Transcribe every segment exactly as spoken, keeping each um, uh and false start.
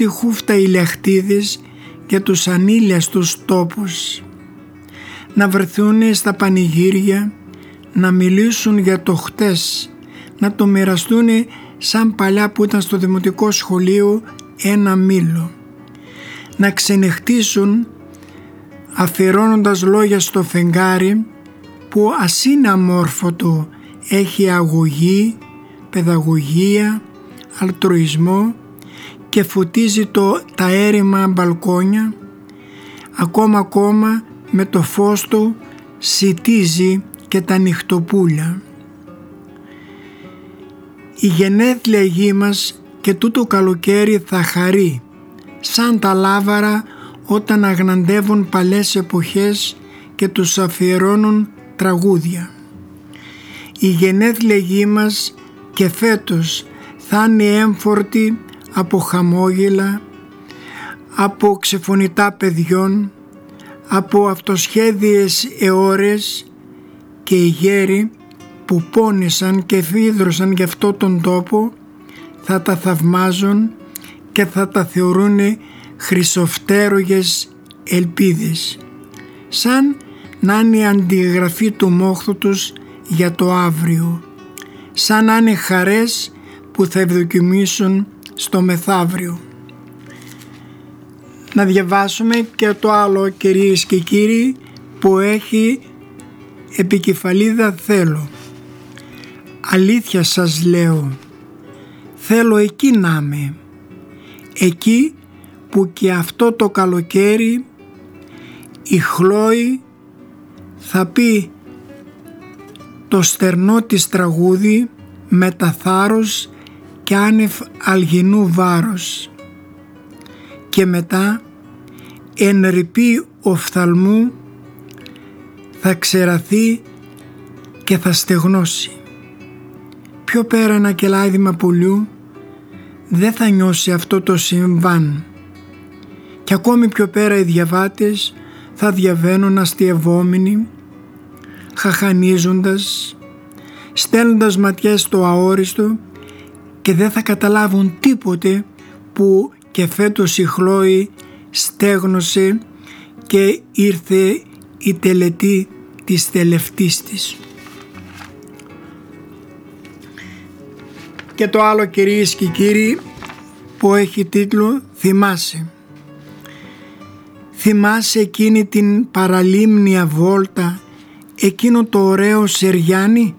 τη χούφτα οι λεχτίδες για τους ανήλιαστους τόπους, να βρεθούν στα πανηγύρια, να μιλήσουν για το χτες, να το μοιραστούν σαν παλιά που ήταν στο δημοτικό σχολείο ένα μήλο, να ξενυχτήσουν αφιερώνοντας λόγια στο φεγγάρι που ας είναι αμόρφωτο, έχει αγωγή, παιδαγωγία, αλτρουισμό και φωτίζει το, τα έρημα μπαλκόνια, ακόμα ακόμα με το φως του σιτίζει και τα νυχτοπούλια. Η γενέθλια γη μας και τούτο καλοκαίρι θα χαρεί, σαν τα λάβαρα όταν αγναντεύουν παλές εποχές και τους αφιερώνουν τραγούδια. Η γενέθλια γη μας και φέτος θα είναι έμφορτη από χαμόγελα, από ξεφωνητά παιδιών, από αυτοσχέδιες αιώρες, και οι γέροι που πόνεσαν και φίδρωσαν για αυτό τον τόπο θα τα θαυμάζουν και θα τα θεωρούν χρυσοφτέρογες ελπίδες, σαν να είναι η αντιγραφή του μόχθου τους για το αύριο, σαν να είναι χαρές που θα ευδοκιμήσουν στο μεθαύριο. Να διαβάσουμε και το άλλο, κυρίες και κύριοι, που έχει επικεφαλίδα θέλω. Αλήθεια σας λέω, θέλω εκεί να είμαι, εκεί που και αυτό το καλοκαίρι η Χλόη θα πει το στερνό της τραγούδι με τα θάρρος και άνευ αλγινού βάρος, και μετά εν ρηπή οφθαλμού θα ξεραθεί και θα στεγνώσει. Πιο πέρα ένα κελάιδημα πουλιού δεν θα νιώσει αυτό το συμβάν, και ακόμη πιο πέρα οι διαβάτες θα διαβαίνουν αστειευόμενοι, χαχανίζοντας, στέλνοντας ματιές στο αόριστο, και δεν θα καταλάβουν τίποτε που και φέτος η Χλόη στέγνωσε και ήρθε η τελετή της τελευτής της. Και το άλλο, κυρίες και κύριοι, που έχει τίτλο «Θυμάσαι». Θυμάσαι εκείνη την παραλίμνια βόλτα, εκείνο το ωραίο Σεριάνι?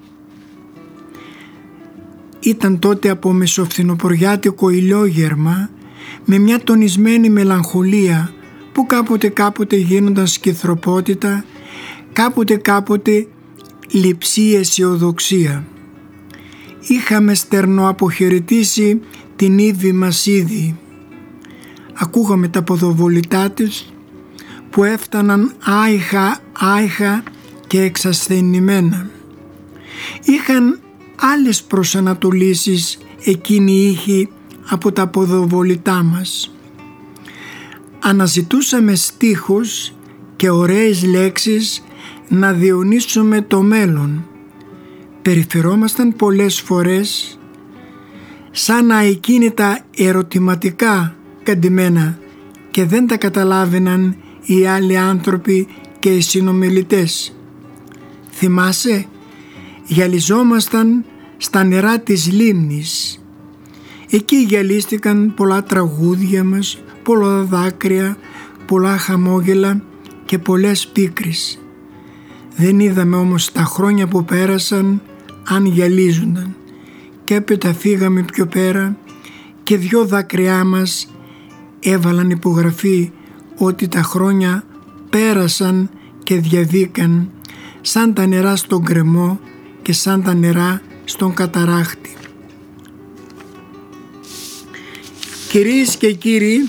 Ήταν τότε από μεσοφθινοποριάτικο ηλιόγερμα, με μια τονισμένη μελαγχολία που κάποτε κάποτε γίνονταν σκυθροπότητα, κάποτε κάποτε λειψή αισιοδοξία. Είχαμε στερνοαποχαιρετήσει την Ήβη μας ήδη. Ακούγαμε τα ποδοβολητά της που έφταναν άϊχα άϊχα και εξασθενημένα. Είχαν άλλες προσανατολίσεις εκείνοι οι ήχοι από τα ποδοβολητά μας. Αναζητούσαμε στίχους και ωραίες λέξεις να διονύσουμε το μέλλον. Περιφερόμασταν πολλές φορές σαν αεκίνητα ερωτηματικά καντημένα, και δεν τα καταλάβαιναν οι άλλοι άνθρωποι και οι συνομιλητές. Θυμάσαι, γυαλιζόμασταν στα νερά της λίμνης. Εκεί γυαλίστηκαν πολλά τραγούδια μας, πολλά δάκρυα, πολλά χαμόγελα και πολλές πίκρες. Δεν είδαμε όμως τα χρόνια που πέρασαν αν γυαλίζονταν, και έπειτα φύγαμε πιο πέρα και δυο δάκρυά μας έβαλαν υπογραφή ότι τα χρόνια πέρασαν και διαβήκαν σαν τα νερά στον κρεμό και σαν τα νερά στον καταράχτη. Κυρίες και κύριοι,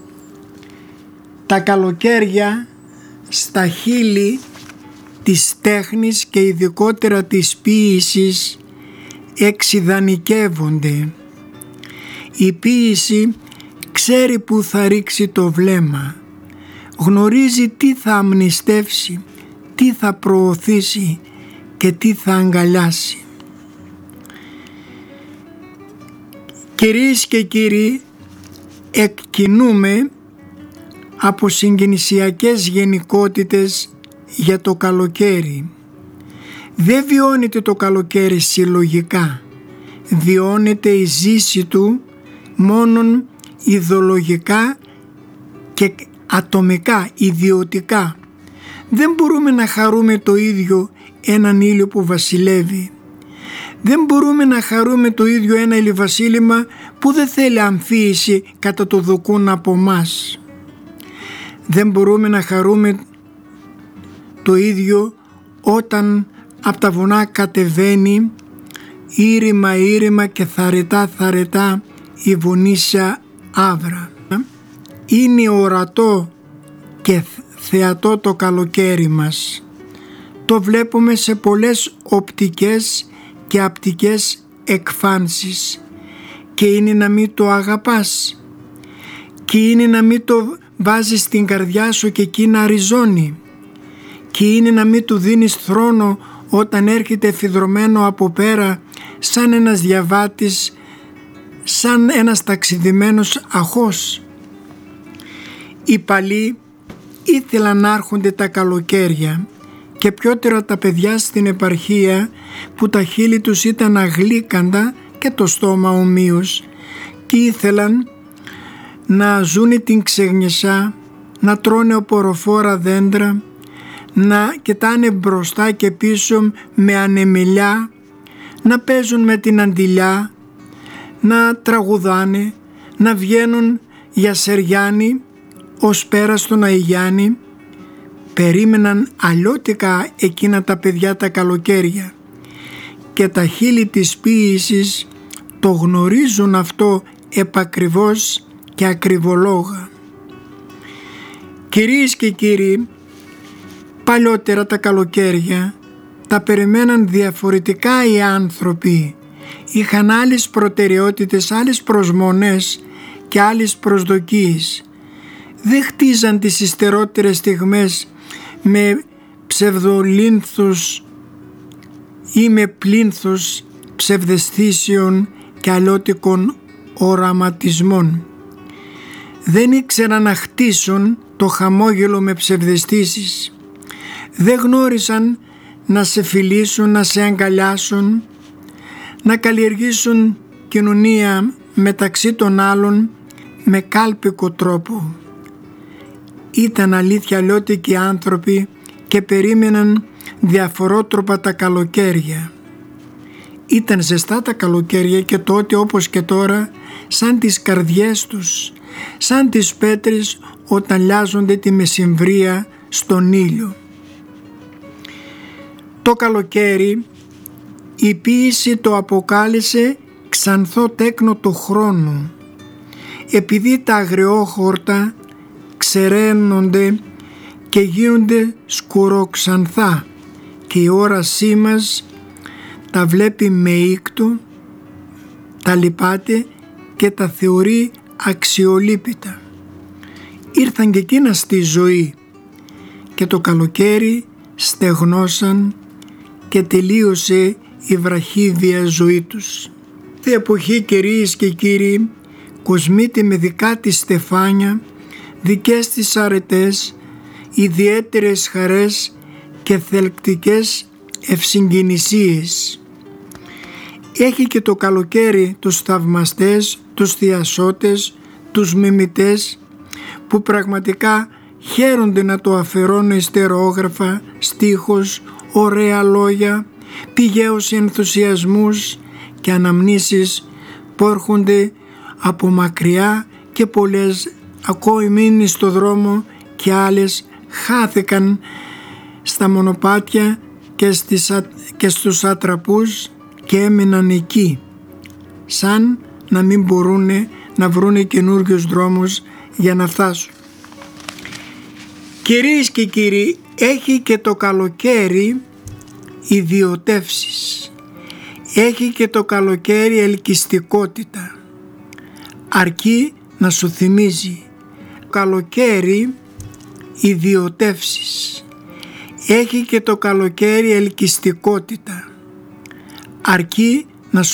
τα καλοκαίρια στα χείλη της τέχνης και ειδικότερα της ποίησης εξιδανικεύονται. Η ποίηση ξέρει που θα ρίξει το βλέμμα, γνωρίζει τι θα αμνηστεύσει, τι θα προωθήσει και τι θα αγκαλιάσει. Κυρίες και κύριοι, εκκινούμε από συγκινησιακές γενικότητες για το καλοκαίρι. Δεν βιώνεται το καλοκαίρι συλλογικά, βιώνεται η ζήση του μόνον ιδεολογικά και ατομικά, ιδιωτικά. Δεν μπορούμε να χαρούμε το ίδιο έναν ήλιο που βασιλεύει. Δεν μπορούμε να χαρούμε το ίδιο ένα ηλιοβασίλεμα που δεν θέλει αμφίεση κατά το δοκούν από μας. Δεν μπορούμε να χαρούμε το ίδιο όταν από τα βουνά κατεβαίνει ήρημα ήρημα και θαρετά θαρετά η βουνίσια άβρα. Είναι ορατό και θεατό το καλοκαίρι μας. Το βλέπουμε σε πολλές οπτικές και απτικές εκφάνσεις και είναι να μην το αγαπάς και είναι να μην το βάζεις στην καρδιά σου και εκεί να ριζώνει και είναι να μην του δίνεις θρόνο όταν έρχεται φιδρωμένο από πέρα σαν ένας διαβάτης, σαν ένας ταξιδημένος αχός. Οι παλιοί ήθελαν να έρχονται τα καλοκαίρια και πιότερα τα παιδιά στην επαρχία που τα χείλη τους ήταν αγλύκαντα και το στόμα ομοίως και ήθελαν να ζουνε την ξεγνεσά, να τρώνε οποροφόρα δέντρα, να κοιτάνε μπροστά και πίσω με ανεμιλιά, να παίζουν με την αντιλιά, να τραγουδάνε, να βγαίνουν για Σεριάννη ως πέρα στον Αϊγιάννη. Περίμεναν αλλιώτικα εκείνα τα παιδιά τα καλοκαίρια και τα χείλη της ποίησης το γνωρίζουν αυτό επακριβώς και ακριβολόγα. Κυρίες και κύριοι, παλιότερα τα καλοκαίρια τα περιμέναν διαφορετικά οι άνθρωποι. Είχαν άλλες προτεραιότητες, άλλες προσμονές και άλλες προσδοκίες. Δεν χτίζαν τις υστερότερες στιγμές με ψευδολύνθους ή με πλήνθους ψευδαισθήσεων και αλλιώτικων οραματισμών. Δεν ήξεραν να χτίσουν το χαμόγελο με ψευδαισθήσεις. Δεν γνώρισαν να σε φιλήσουν, να σε αγκαλιάσουν, να καλλιεργήσουν κοινωνία μεταξύ των άλλων με κάλπικο τρόπο. Ήταν αλήθεια αλλιώτικοι άνθρωποι και περίμεναν διαφορότροπα τα καλοκαίρια. Ήταν ζεστά τα καλοκαίρια και τότε όπως και τώρα σαν τις καρδιές τους, σαν τις πέτρες όταν λιάζονται τη μεσημβρία στον ήλιο. Το καλοκαίρι η ποίηση το αποκάλεσε ξανθό τέκνο του χρόνου, επειδή τα αγριόχορτα ξεραίνονται και γίνονται σκουροξανθά και η όρασή μας τα βλέπει με ήκτο, τα λυπάται και τα θεωρεί αξιολύπητα. Ήρθαν και εκείνα στη ζωή και το καλοκαίρι στεγνώσαν και τελείωσε η βραχύδια ζωή τους. Τη εποχή, κυρίες και κύριοι, κοσμείται με δικά της στεφάνια, δικές της αρετές, ιδιαίτερες χαρές και θελκτικές ευσυγκινησίες. Έχει και το καλοκαίρι τους θαυμαστές, τους θειασότες, τους μιμητές που πραγματικά χαίρονται να το αφαιρώνουν ιστερόγραφα, στίχους, ωραία λόγια, πηγαίους ενθουσιασμούς και αναμνήσεις που έρχονται από μακριά και πολλές ακόμη μείνει στο δρόμο και άλλες χάθηκαν στα μονοπάτια και, στις, και στους ατραπούς και έμειναν εκεί, σαν να μην μπορούν να βρουν καινούριους δρόμους για να φτάσουν. Κυρίες και κύριοι, έχει και το καλοκαίρι ιδιοτεύσεις. Έχει και το καλοκαίρι ελκυστικότητα. Αρκεί να σου θυμίζει. Καλοκαίρι ιδιοτεύσεις. Έχει και το καλοκαίρι ελκυστικότητα. Αρκεί